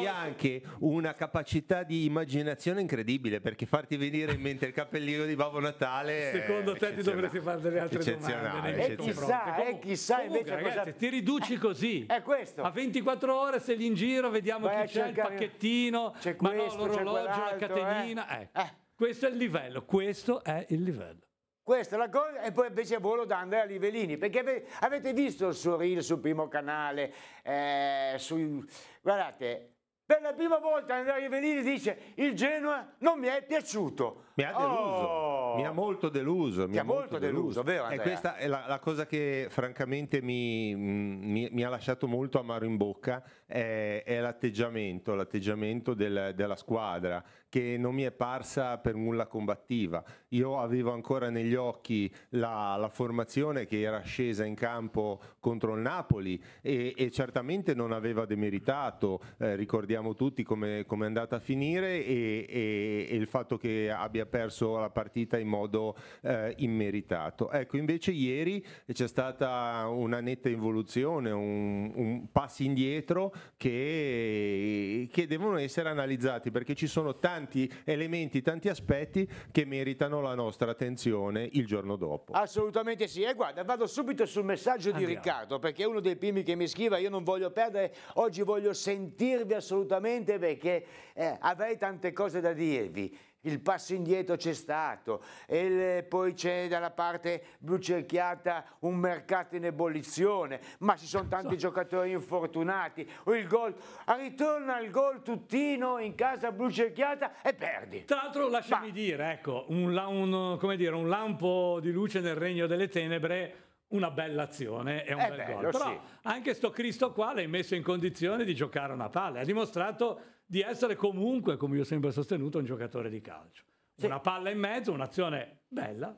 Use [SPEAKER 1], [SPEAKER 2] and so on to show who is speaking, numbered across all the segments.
[SPEAKER 1] hai anche una capacità di immaginazione incredibile, perché farti venire in mente il cappellino di Babbo Natale
[SPEAKER 2] secondo te ti dovresti fare delle altre domande nei miei confronti.
[SPEAKER 3] Chissà invece
[SPEAKER 2] ragazzi,
[SPEAKER 3] cosa
[SPEAKER 2] ti riduci così.
[SPEAKER 3] è questo.
[SPEAKER 2] A 24 ore sei in giro, vediamo
[SPEAKER 3] Vai a
[SPEAKER 2] chi c'è, il
[SPEAKER 3] cercare-
[SPEAKER 2] pacchettino,
[SPEAKER 3] c'è
[SPEAKER 2] ma no,
[SPEAKER 3] questo, c'è
[SPEAKER 2] l'orologio, la
[SPEAKER 3] quell'altro,
[SPEAKER 2] catenina. Questo è il livello, questo è il livello.
[SPEAKER 3] Questa è la cosa, e poi invece volo da Andrea Livellini, perché avete visto il suo reel sul Primo Canale, guardate, per la prima volta Andrea Livellini dice il Genoa non mi è piaciuto.
[SPEAKER 1] Mi ha deluso, mi ha molto deluso.
[SPEAKER 3] Ti ha molto deluso, vero Andrea?
[SPEAKER 1] E questa è la cosa che francamente mi ha lasciato molto amaro in bocca, è l'atteggiamento della squadra, che non mi è parsa per nulla combattiva. Io avevo ancora negli occhi la formazione che era scesa in campo contro il Napoli e certamente non aveva demeritato, ricordiamo tutti come è andata a finire e il fatto che abbia perso la partita in modo immeritato. Ecco, invece ieri c'è stata una netta involuzione, un passi indietro che devono essere analizzati, perché ci sono tanti elementi, tanti aspetti che meritano la nostra attenzione il giorno dopo.
[SPEAKER 3] Assolutamente sì, e guarda, vado subito sul messaggio di Riccardo, perché è uno dei primi che mi scrive, io non voglio perdere, oggi voglio sentirvi assolutamente perché avrei tante cose da dirvi. Il passo indietro c'è stato, e poi c'è dalla parte blucerchiata un mercato in ebollizione, ma ci sono tanti giocatori infortunati. Il gol, ritorna il gol tuttino in casa blucerchiata e perdi.
[SPEAKER 2] Tra l'altro lasciami dire, ecco, un lampo di luce nel regno delle tenebre, una bella azione e un bel gol. Però
[SPEAKER 3] sì.
[SPEAKER 2] anche sto Cristo qua l'hai messo in condizione di giocare una palla, ha dimostrato di essere comunque, come io ho sempre sostenuto, un giocatore di calcio. Sì. Una palla in mezzo, un'azione bella,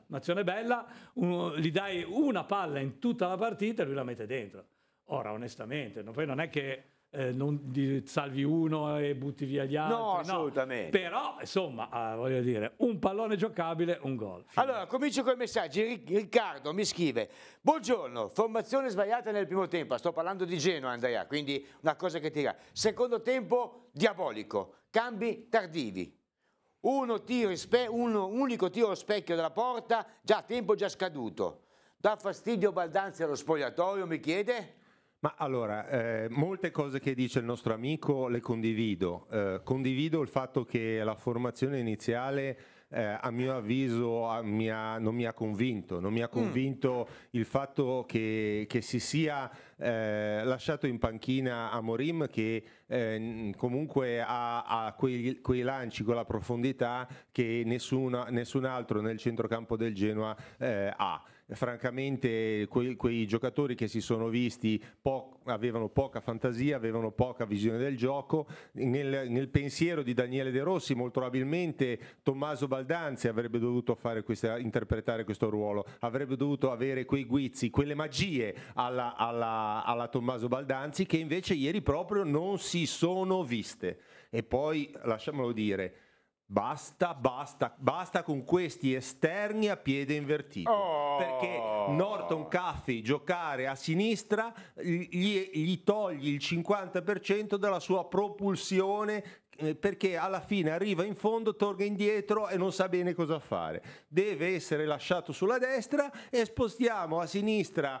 [SPEAKER 2] gli dai una palla in tutta la partita e lui la mette dentro. Ora, onestamente, poi non è che non salvi uno e butti via gli altri.
[SPEAKER 3] No, assolutamente.
[SPEAKER 2] Però, insomma, voglio dire, un pallone giocabile, un gol.
[SPEAKER 3] Allora, comincio con i messaggi. Riccardo mi scrive: buongiorno, formazione sbagliata nel primo tempo. Sto parlando di Genoa, Andrea, quindi una cosa che tira. Secondo tempo diabolico, cambi tardivi. Un unico tiro allo specchio della porta, già tempo già scaduto. Dà fastidio Baldanzi allo spogliatoio, mi chiede?
[SPEAKER 1] Ma allora, molte cose che dice il nostro amico le condivido. Condivido il fatto che la formazione iniziale, a mio avviso, non mi ha convinto. Non mi ha convinto il fatto che si sia lasciato in panchina Amorim, che comunque ha quei lanci, quella profondità che nessun altro nel centrocampo del Genoa ha. Francamente quei giocatori che si sono visti avevano poca fantasia, avevano poca visione del gioco. Nel pensiero di Daniele De Rossi molto probabilmente Tommaso Baldanzi avrebbe dovuto interpretare questo ruolo, avrebbe dovuto avere quei guizzi, quelle magie alla Tommaso Baldanzi, che invece ieri proprio non si sono viste. E poi lasciamolo dire, basta con questi esterni a piede invertito, perché Norton Caffey giocare a sinistra gli togli il 50% della sua propulsione, perché alla fine arriva in fondo, torna indietro e non sa bene cosa fare. Deve essere lasciato sulla destra e spostiamo a sinistra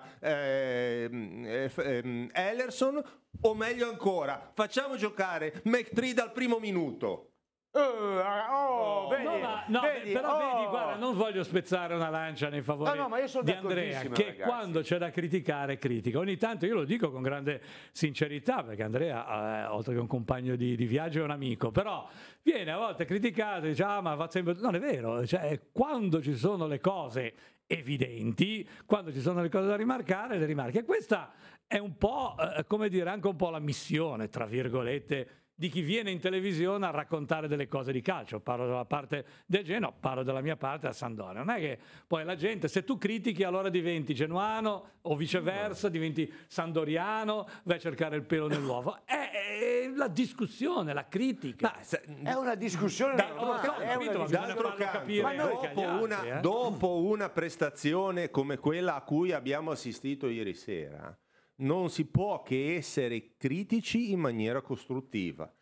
[SPEAKER 1] Ellerson, o meglio ancora facciamo giocare McTree dal primo minuto.
[SPEAKER 3] Vedi,
[SPEAKER 2] Vedi, guarda, non voglio spezzare una lancia nei favori di Andrea, che
[SPEAKER 3] ragazzi,
[SPEAKER 2] quando c'è da criticare critica. Ogni tanto io lo dico con grande sincerità, perché Andrea, oltre che un compagno di viaggio, è un amico, però viene a volte criticato e dice ma va sempre. Non è vero, cioè, quando ci sono le cose evidenti, quando ci sono le cose da rimarcare, le rimarchi. E questa è un po', come dire, anche un po' la missione, tra virgolette, di chi viene in televisione a raccontare delle cose di calcio. Parlo dalla parte del Genoa, parlo dalla mia parte a Sampdoria. Non è che poi la gente, se tu critichi, allora diventi genuano, o viceversa, diventi sandoriano, vai a cercare il pelo nell'uovo. È la discussione, la critica.
[SPEAKER 3] È una discussione.
[SPEAKER 1] Dopo una prestazione come quella a cui abbiamo assistito ieri sera, non si può che essere critici in maniera costruttiva.